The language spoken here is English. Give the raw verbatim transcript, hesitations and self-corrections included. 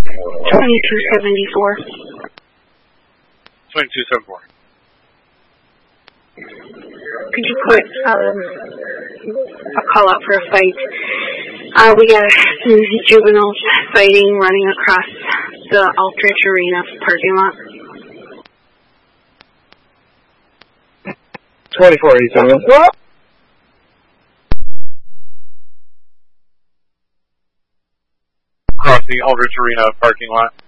twenty-two seventy-four. twenty-two seventy-four. Could you put um, a call out for a fight? Uh, we got some juveniles fighting running across the Aldrich Arena parking lot. twenty-four eighty-seven. What? Across the Aldrich Arena parking lot.